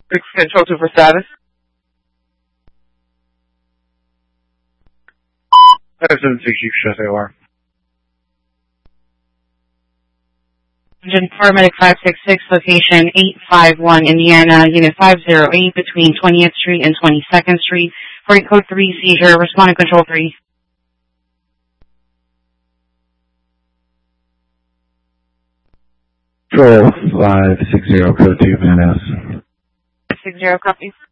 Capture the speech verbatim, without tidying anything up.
six Control two for status. seven six, you should say O R. Engine paramedic five six six, location eight five one Indiana, unit five zero eight between twentieth Street and twenty-second Street. Freight code three, seizure, responding control three. Control five six zero, code two, Van Ness. six zero, copy.